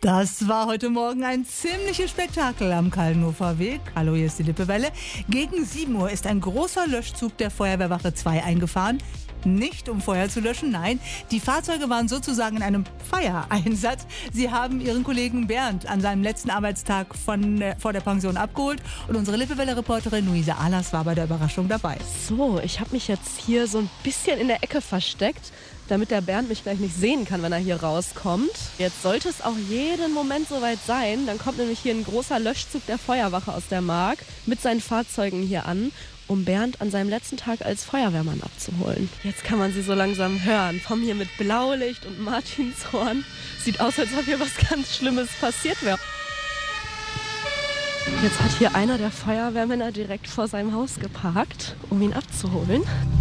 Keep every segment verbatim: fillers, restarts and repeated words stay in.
Das war heute Morgen ein ziemliches Spektakel am Kallenhofer Weg. Hallo, hier ist die Lippewelle. Gegen sieben Uhr ist ein großer Löschzug der Feuerwehrwache zwei eingefahren. Nicht um Feuer zu löschen, nein. Die Fahrzeuge waren sozusagen in einem Feiereinsatz. Sie haben ihren Kollegen Bernd an seinem letzten Arbeitstag von, äh, vor der Pension abgeholt. Und unsere Lippewelle-Reporterin Luise Ahlers war bei der Überraschung dabei. So, ich habe mich jetzt hier so ein bisschen in der Ecke versteckt, damit der Bernd mich gleich nicht sehen kann, wenn er hier rauskommt. Jetzt sollte es auch jeden Moment soweit sein. Dann kommt nämlich hier ein großer Löschzug der Feuerwache aus der Mark mit seinen Fahrzeugen hier an, um Bernd an seinem letzten Tag als Feuerwehrmann abzuholen. Jetzt kann man sie so langsam hören. Vom hier mit Blaulicht und Martinshorn. Sieht aus, als ob hier was ganz Schlimmes passiert wäre. Jetzt hat hier einer der Feuerwehrmänner direkt vor seinem Haus geparkt, um ihn abzuholen.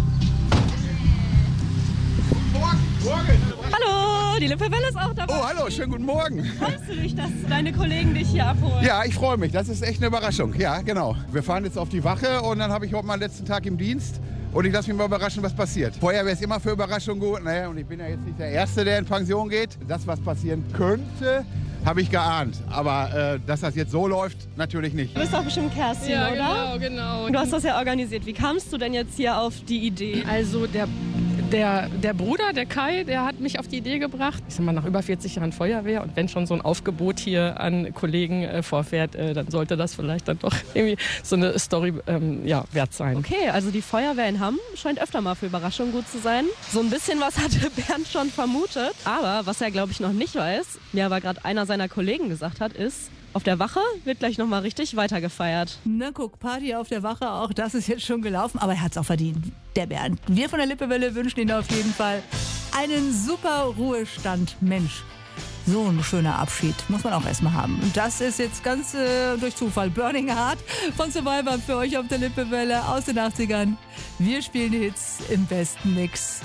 Hallo, die Lippewelle ist auch dabei. Oh, hallo, schönen guten Morgen. Freust du dich, dass deine Kollegen dich hier abholen? Ja, ich freue mich. Das ist echt eine Überraschung. Ja, genau. Wir fahren jetzt auf die Wache und dann habe ich heute meinen letzten Tag im Dienst. Und ich lasse mich mal überraschen, was passiert. Feuerwehr ist immer für Überraschungen gut. Naja, und ich bin ja jetzt nicht der Erste, der in Pension geht. Das, was passieren könnte, habe ich geahnt. Aber äh, dass das jetzt so läuft, natürlich nicht. Du bist doch bestimmt Kerstin, ja, oder? Genau, genau. Und du hast das ja organisiert. Wie kamst du denn jetzt hier auf die Idee? Also der, der, der Bruder, der Kai, der hat mich auf die Idee gebracht. Ich sag mal, nach über vierzig Jahren Feuerwehr und wenn schon so ein Aufgebot hier an Kollegen äh, vorfährt, äh, dann sollte das vielleicht dann doch irgendwie so eine Story ähm, ja, wert sein. Okay, also die Feuerwehr in Hamm scheint öfter mal für Überraschungen gut zu sein. So ein bisschen was hatte Bernd schon vermutet. Aber was er, glaube ich, noch nicht weiß, mir aber gerade einer seiner Kollegen gesagt hat, ist, auf der Wache wird gleich nochmal richtig weitergefeiert. Na guck, Party auf der Wache, auch das ist jetzt schon gelaufen, aber er hat es auch verdient, der Bernd. Wir von der Lippewelle wünschen Ihnen auf jeden Fall einen super Ruhestand. Mensch, so ein schöner Abschied muss man auch erstmal haben. Und das ist jetzt ganz äh, durch Zufall Burning Heart von Survivor für euch auf der Lippewelle aus den achtzigern. Wir spielen die Hits im besten Mix.